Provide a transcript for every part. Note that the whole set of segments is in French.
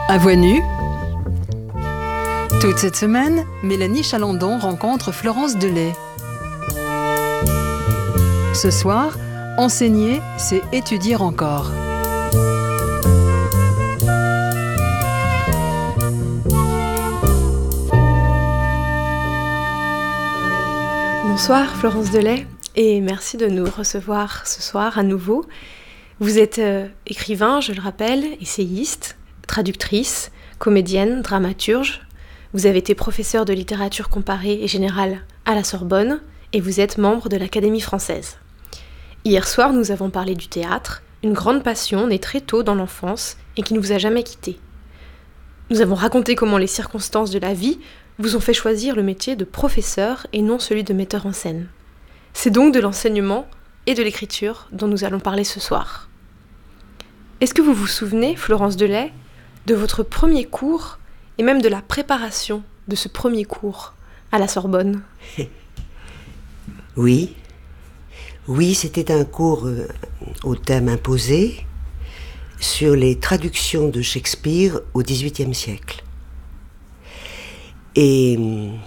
À voix nue. Toute cette semaine, Mélanie Chalandon rencontre Florence Delay. Ce soir, enseigner, c'est étudier encore. Bonsoir Florence Delay et merci de nous recevoir ce soir à nouveau. Vous êtes écrivain, je le rappelle, essayiste, traductrice, comédienne, dramaturge. Vous avez été professeure de littérature comparée et générale à la Sorbonne et vous êtes membre de l'Académie française. Hier soir, nous avons parlé du théâtre, une grande passion née très tôt dans l'enfance et qui ne vous a jamais quitté. Nous avons raconté comment les circonstances de la vie vous ont fait choisir le métier de professeur et non celui de metteur en scène. C'est donc de l'enseignement et de l'écriture dont nous allons parler ce soir. Est-ce que vous vous souvenez, Florence Delay, de votre premier cours et même de la préparation de ce premier cours à la Sorbonne ? Oui, c'était un cours au thème imposé sur les traductions de Shakespeare au XVIIIe siècle. Et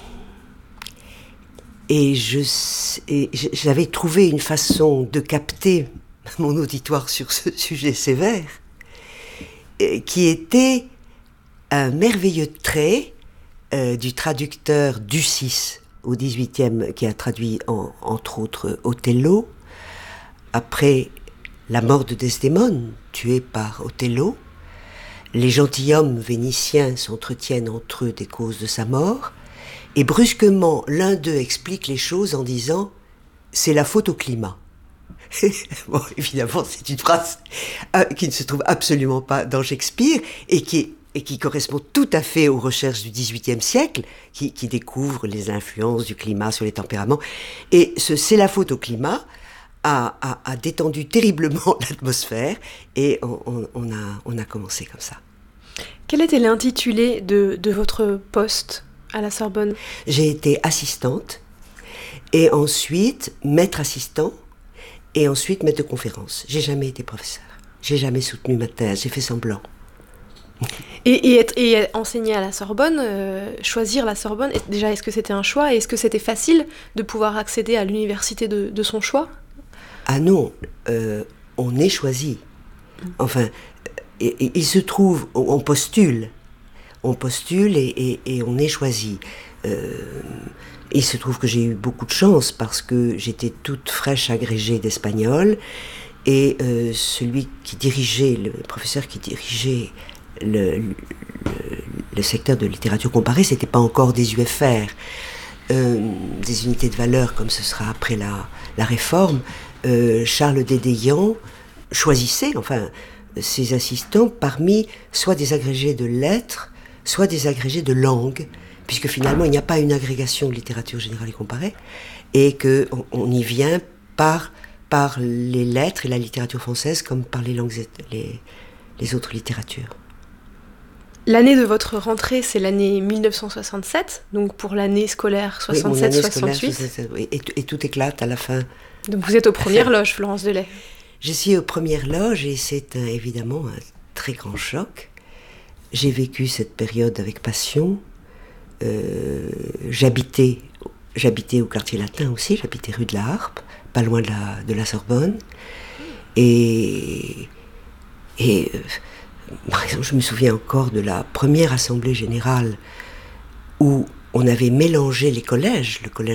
j'avais trouvé une façon de capter mon auditoire sur ce sujet sévère qui était un merveilleux trait du traducteur Ducis au XVIIIe, qui a traduit entre autres Othello. Après la mort de Desdémone, tuée par Othello, les gentilshommes vénitiens s'entretiennent entre eux des causes de sa mort, et brusquement, l'un d'eux explique les choses en disant « c'est la faute au climat ». Bon, évidemment, c'est une phrase qui ne se trouve absolument pas dans Shakespeare et qui correspond tout à fait aux recherches du XVIIIe siècle, qui découvrent les influences du climat sur les tempéraments. Et ce « c'est la faute au climat » a détendu terriblement l'atmosphère et on a commencé comme ça. Quel était l'intitulé de votre poste à la Sorbonne ? J'ai été assistante et ensuite maître assistant et ensuite maître de conférence. J'ai jamais été professeur. J'ai jamais soutenu ma thèse. J'ai fait semblant. Et enseigner à la Sorbonne, choisir la Sorbonne, déjà est-ce que c'était un choix et est-ce que c'était facile de pouvoir accéder à l'université de son choix ? Ah non, on est choisi. Enfin, il se trouve, on postule et on est choisi. Il se trouve que j'ai eu beaucoup de chance parce que j'étais toute fraîche agrégée d'espagnol et le professeur qui dirigeait le secteur de littérature comparée, c'était pas encore des UFR, des unités de valeur comme ce sera après la réforme. Charles Dédéian choisissait ses assistants parmi soit des agrégés de lettres, soit des agrégés de langue, puisque finalement il n'y a pas une agrégation de littérature générale et comparée, et qu'on y vient par les lettres et la littérature française comme par les langues, les autres littératures. L'année de votre rentrée, c'est l'année 1967, donc pour l'année scolaire 67-68. Oui, et tout éclate à la fin. Donc vous êtes aux premières loges, Florence Delay. Je suis aux premières loges et c'est évidemment un très grand choc. J'ai vécu cette période avec passion. J'habitais au quartier latin aussi, j'habitais rue de la Harpe, pas loin de la Sorbonne. Par exemple, je me souviens encore de la première assemblée générale où on avait mélangé les collèges, le collège